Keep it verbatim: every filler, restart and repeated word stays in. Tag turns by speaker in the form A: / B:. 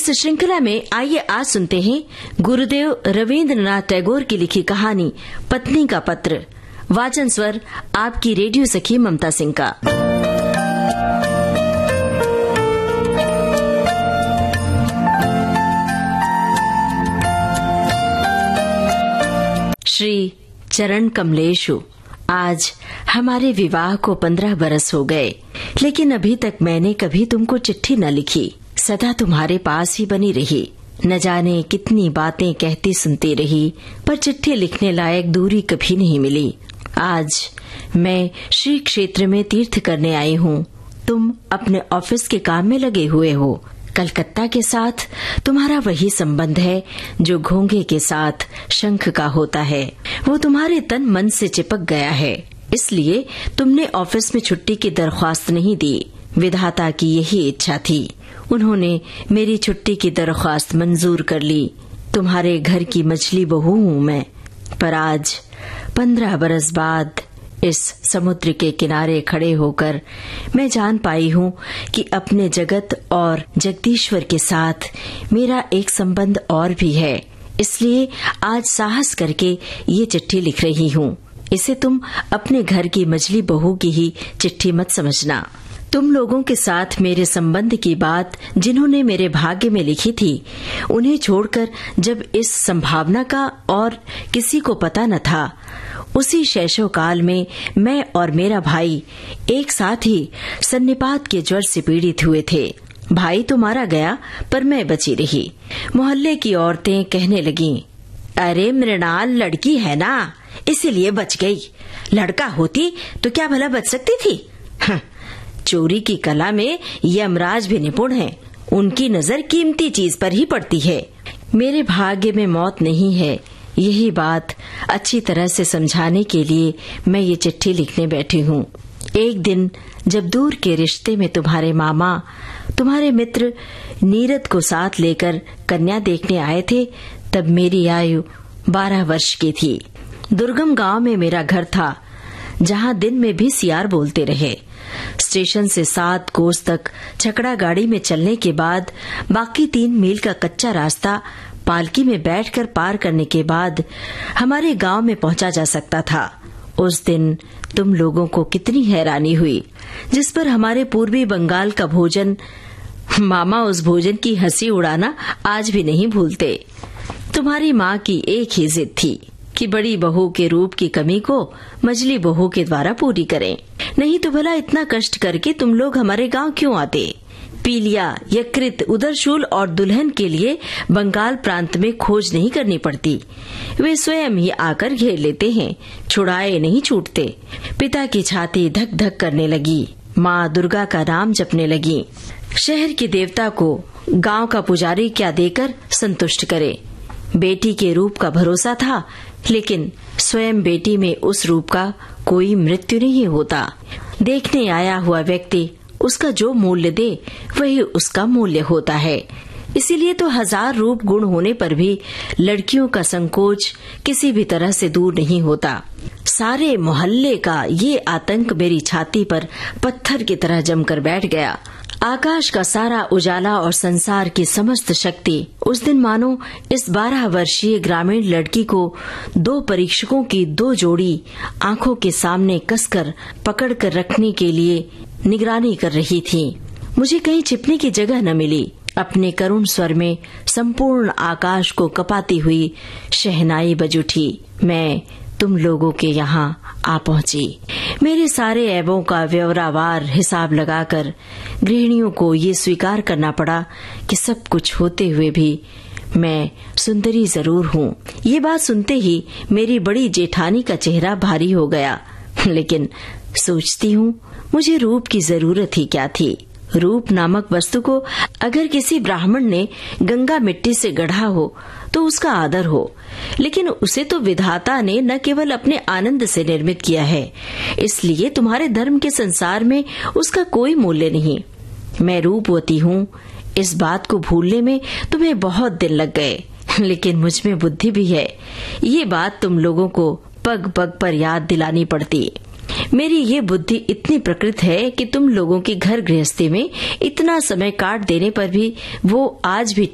A: इस श्रृंखला में आइए आज सुनते हैं गुरुदेव रवींद्रनाथ टैगोर की लिखी कहानी पत्नी का पत्र। वाचन स्वर आपकी रेडियो सखी ममता सिंह का। श्री चरण कमलेशु, आज हमारे विवाह को पंद्रह बरस हो गए, लेकिन अभी तक मैंने कभी तुमको चिट्ठी न लिखी। सदा तुम्हारे पास ही बनी रही। न जाने कितनी बातें कहती सुनती रही, पर चिट्ठी लिखने लायक दूरी कभी नहीं मिली। आज मैं श्री क्षेत्र में तीर्थ करने आई हूँ। तुम अपने ऑफिस के काम में लगे हुए हो। कलकत्ता के साथ तुम्हारा वही संबंध है जो घोंघे के साथ शंख का होता है। वो तुम्हारे तन मन से चिपक गया है, इसलिए तुमने ऑफिस में छुट्टी की दरख्वास्त नहीं दी। विधाता की यही इच्छा थी। उन्होंने मेरी छुट्टी की दरख्वास्त मंजूर कर ली। तुम्हारे घर की मछली बहू हूँ मैं। पर आज पंद्रह बरस बाद इस समुद्र के किनारे खड़े होकर मैं जान पाई हूँ कि अपने जगत और जगदीश्वर के साथ मेरा एक संबंध और भी है। इसलिए आज साहस करके ये चिट्ठी लिख रही हूँ। इसे तुम अपने घर की मछली बहू की ही चिट्ठी मत समझना। तुम लोगों के साथ मेरे संबंध की बात जिन्होंने मेरे भाग्य में लिखी थी, उन्हें छोड़कर जब इस संभावना का और किसी को पता न था, उसी शैशव काल में मैं और मेरा भाई एक साथ ही सन्निपात के ज्वर से पीड़ित हुए थे। भाई तो मारा गया, पर मैं बची रही। मोहल्ले की औरतें कहने लगीं, अरे मृणाल लड़की है ना, इसीलिए बच गई। लड़का होती तो क्या भला बच सकती थी? हाँ, चोरी की कला में यमराज भी निपुण हैं। उनकी नजर कीमती चीज पर ही पड़ती है। मेरे भाग्य में मौत नहीं है। यही बात अच्छी तरह से समझाने के लिए मैं ये चिट्ठी लिखने बैठी हूँ। एक दिन जब दूर के रिश्ते में तुम्हारे मामा तुम्हारे मित्र नीरद को साथ लेकर कन्या देखने आए थे, तब मेरी आयु बारह वर्ष की थी। दुर्गम गांव में मेरा घर था, जहाँ दिन में भी सियार बोलते रहे। स्टेशन से सात कोस तक छकड़ा गाड़ी में चलने के बाद बाकी तीन मील का कच्चा रास्ता पालकी में बैठकर पार करने के बाद हमारे गांव में पहुंचा जा सकता था। उस दिन तुम लोगों को कितनी हैरानी हुई, जिस पर हमारे पूर्वी बंगाल का भोजन, मामा उस भोजन की हंसी उड़ाना आज भी नहीं भूलते। तुम्हारी माँ की एक ही जिद थी कि बड़ी बहू के रूप की कमी को मझली बहू के द्वारा पूरी करें। नहीं तो भला इतना कष्ट करके तुम लोग हमारे गांव क्यों आते? पीलिया, यकृत, उदरशूल और दुल्हन के लिए बंगाल प्रांत में खोज नहीं करनी पड़ती। वे स्वयं ही आकर घेर लेते हैं, छुड़ाए नहीं छूटते। पिता की छाती धक धक करने लगी। माँ दुर्गा का नाम जपने लगी। शहर के देवता को गांव का पुजारी क्या देकर संतुष्ट करे। बेटी के रूप का भरोसा था, लेकिन स्वयं बेटी में उस रूप का कोई मृत्यु नहीं होता। देखने आया हुआ व्यक्ति उसका जो मूल्य दे वही उसका मूल्य होता है। इसीलिए तो हजार रूप गुण होने पर भी लड़कियों का संकोच किसी भी तरह से दूर नहीं होता। सारे मोहल्ले का ये आतंक मेरी छाती पर पत्थर की तरह जमकर बैठ गया। आकाश का सारा उजाला और संसार की समस्त शक्ति उस दिन मानो इस बारह वर्षीय ग्रामीण लड़की को दो परीक्षकों की दो जोड़ी आंखों के सामने कसकर पकड़ कर रखने के लिए निगरानी कर रही थी। मुझे कहीं छिपने की जगह न मिली। अपने करुण स्वर में संपूर्ण आकाश को कपाती हुई शहनाई बज उठी। मैं तुम लोगों के यहाँ आ पहुंची। मेरे सारे ऐबों का व्यवरावार हिसाब लगाकर गृहिणियों को ये स्वीकार करना पड़ा कि सब कुछ होते हुए भी मैं सुंदरी जरूर हूँ। ये बात सुनते ही मेरी बड़ी जेठानी का चेहरा भारी हो गया। लेकिन सोचती हूँ, मुझे रूप की जरूरत ही क्या थी। रूप नामक वस्तु को अगर किसी ब्राह्मण ने गंगा मिट्टी से गढ़ा हो तो उसका आदर हो, लेकिन उसे तो विधाता ने न केवल अपने आनंद से निर्मित किया है, इसलिए तुम्हारे धर्म के संसार में उसका कोई मूल्य नहीं। मैं रूपवती हूँ, इस बात को भूलने में तुम्हें बहुत दिन लग गए, लेकिन मुझ में बुद्धि भी है। ये बात तुम लोगों को पग पग पर याद दिलानी पड़ती। मेरी ये बुद्धि इतनी प्रकृत है कि तुम लोगों की घर गृहस्थी में इतना समय काट देने पर भी वो आज भी